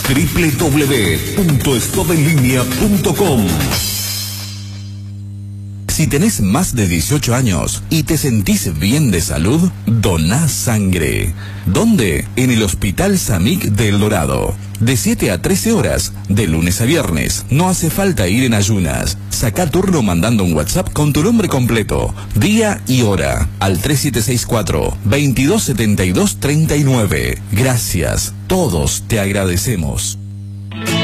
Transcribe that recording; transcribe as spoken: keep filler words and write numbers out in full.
doble u doble u doble u punto stop en línea punto com. Si tenés más de dieciocho años y te sentís bien de salud, doná sangre. ¿Dónde? En el Hospital Samic de El Dorado. De siete a trece horas, de lunes a viernes. No hace falta ir en ayunas. Sacá turno mandando un WhatsApp con tu nombre completo, día y hora al tres siete seis cuatro, veintidós setenta y dos treinta y nueve. Gracias. Todos te agradecemos.